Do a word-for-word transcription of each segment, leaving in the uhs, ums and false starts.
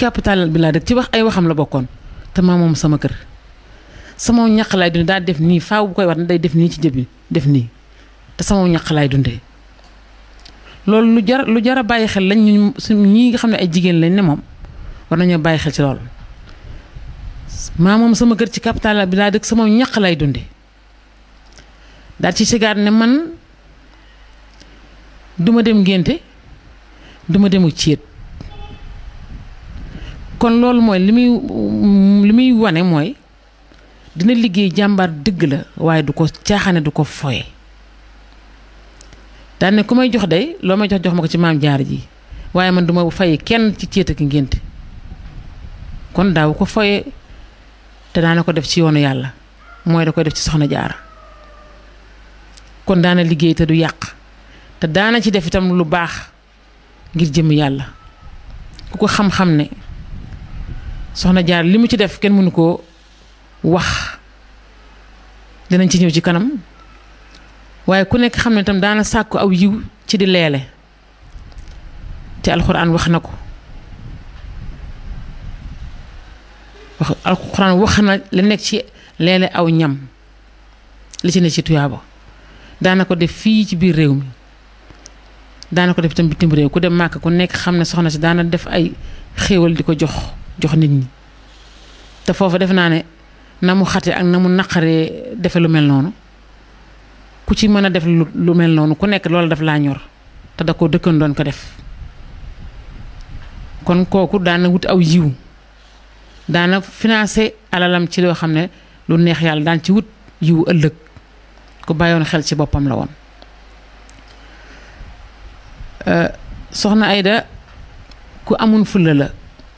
capital bi laa dëkk ci wax ay waxam la bokkoon te maa moom sama kër sama ñaq laay dundee daal def nii faaw bu koy wax day def nii ci jëbi def nii te sama ñaq laay dundee loolu lu jar lu jar a bàyyi xel lañ ñu ñii nga xam ne ay jigéen lañ ne moom war nañoo bàyyi xel ci loolu maa moom sama kër ci capital bi laa dëkk sama ñaq laay dundee daal ci sigaat ne man duma dem ngénte duma demu céet kon loolu mooy li muy li muy wane mooy dina liggéey jàmbaar dëgg la waaye du ko caaxaane du ko foye daan ne ku may jox day loo may jox jox ma ko ci maam jaar ji waaye man duma fay kenn ci céet ak ngénte kon daaw ko foye te daana ko def ci yoonu yàlla mooy da koy def ci soxna jaara kon daana liggéey te du yàq te daana ci def itam lu baax ngir jëm yàlla ku ko xam-xam ne soxna jaar li mu ci def kenn mënu koo wax dinañ ci ñëw ci kanam waaye ku nekk xam ne itam daana sàkku aw yiw ci di leele te alxuraan wax na ko wax alxuraan wax na li nekk ci leele aw ñam li ci ne ci tuyaaba daana ko def fii ci biir réew mi daana ko def itam bitim réew ku dem màkk ku nekk xam ne soxna si daana def ay xéewal di ko jox jox nit ñi te foofu def naa ne na mu xate ak na mu naqaree defe lu mel noonu ku ci mën a def lu mel noonu ku nekk loolu daf laa ñor te da ko dëkkan doon ko def kon kooku daana wut aw yiw daana financé alalam ci loo xam ne lu neex yàlla daan ci wut yiw ëllëg ku bàyyoon xel ci boppam la woon soxna Ayda ku amun fulla la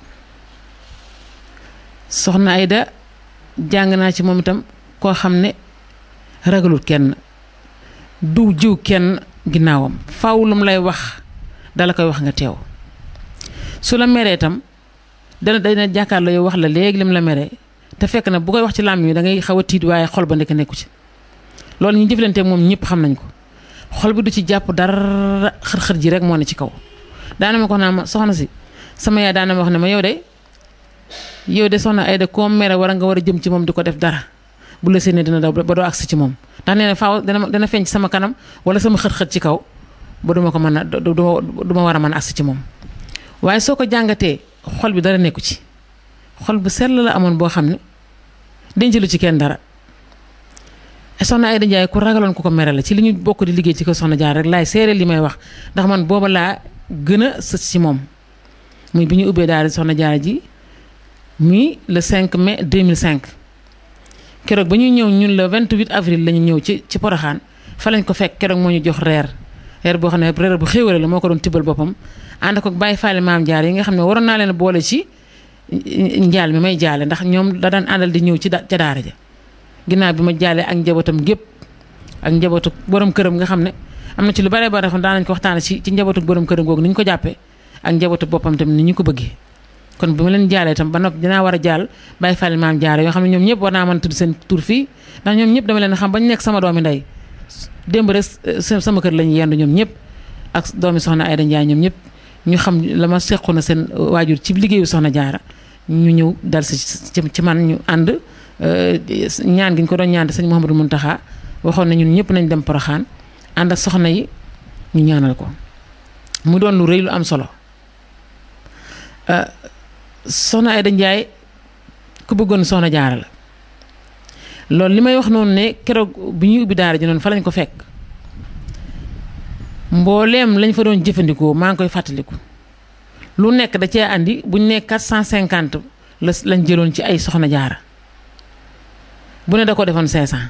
soxna Ayda jàng naa ci moom itam koo xam ne ragalut kenn du jiw kenn ginnaawam faaw lu mu lay wax dala koy wax nga teew su la meree itam dana dana jàkkaarloo yow wax la léegi lim la meree te fekk na bu koy wax ci làmmiñ wi da ngay xaw a tiit waaye xol ba ndekk nekku ci loolu ñu jëflante moom ñëpp xam nañ ko xol bi du ci jàpp dara xër-xër ji rek moo ne ci kaw daana ma ko naa ma soxna si sama yaay daana ma wax ne ma yow de yow de soxna Ayda koo mere war a nga war a jëm ci moom di ko def dara bu la séenee dina daw ba doo agsi ci moom ndax nee na faaw dana dana feeñ ci sama kanam wala sama xët-xët ci kaw ba duma ko mën a du ma war a mën a agsi ci moom waaye soo ko jàngatee xol bi dara nekku ci xol bu sell la amoon boo xam ne denc lu ci kenn dara soxna Ayda Njaay ku ragaloon ku ko mere la ci li ñu bokk di liggéey ci ko soxna jaar rek laay seere li may wax ndax man booba laa gën a sës ci moom muy bi ñu ubbee daal soxna jaar ji muy le cinq mai deux mille cinq keroog ba ñuy ñëw ñun le vingt-huit avril la ñu ñëw ci ci Poroxaan fa lañ ko fekk keroog moo ñu jox reer reer boo xam ne reer bu xéewale la moo ko doon tibbal boppam ànd ko bàyyi faale maam jaar yi nga xam ne waroon naa leen boole ci njaal mi may jaale ndax ñoom da daan àndal di ñëw ci ca daara ja ginnaaw bi ma jaalee ak njabootam gépp ak njabootu borom këram nga xam ne am na ci lu bare bare xam daan nañ ko waxtaane ci ci njabootu borom këram googu ni ñu ko jàppee ak njabootu boppam tamit ni ñu ko bëggee kon bi ma leen jaalee itam ba noppi dinaa war a jaal bàyyi faale maam jaare yoo xam ne ñoom ñëpp war naa mën tudd seen tur fii ndax ñoom ñëpp dama leen xam ba ñu nekk sama doomi ndey démb rek sama kër lañu yendu ñoom ñëpp ak doomi soxna Ayda Njaay ñoom ñëpp ñu xam la ma sequ na seen waajur ci liggéeyu soxna jaara ñu ñëw dal si ci man ñu ànd ñaan gi ñu ko doon ñaan sëñ Mouhamadou Mountakha waxoon na ñun ñëpp nañ dem Poroxaan ànd ak soxna yi ñu ñaanal ko mu doon lu rëy lu am solo soxna Ayda Njaay ku bëggoon soxna jaara la loolu li may wax noonu ne keroog bi ñuy ubbi daara ji noonu fa lañ ko fekk mbooleem lañ fa doon jëfandikoo maa ngi koy fàttaliku lu nekk da cee andi buñ ne quatre cent cinquante la lañ jëloon ci ay soxna jaara bu ne da ko defoon cinq cent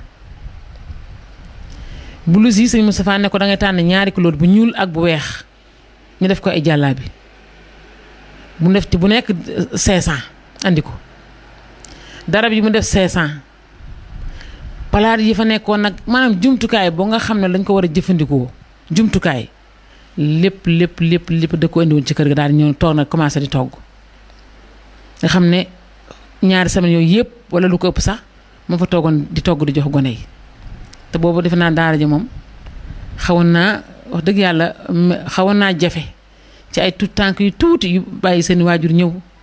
bu lu si sëñ Moustapha ne ko da ngay tànn ñaari couleur bu ñuul ak bu weex ñu def ko ay jàllaabi bu def ci bu nekk cinq cent andi ko darab yi mu def cinq cent palaat yi fa nekkoon nag maanaam jumtukaay boo nga xam ne lañ ko war a jëfandikoo jumtukaay lépp lépp lépp lépp da ko indiwoon ci kër ga daal di ñëw toog nag commencé di togg nga xam ne ñaari semaine yooyu yëpp wala lu ko ëpp sax moo fa toogoon di togg di jox gone yi te boobu defe naa daara ji moom xawoon naa wax dëgg yàlla xawoon naa jafe ci ay tout tànk yu tuuti yu bàyyi seen waajur ñëw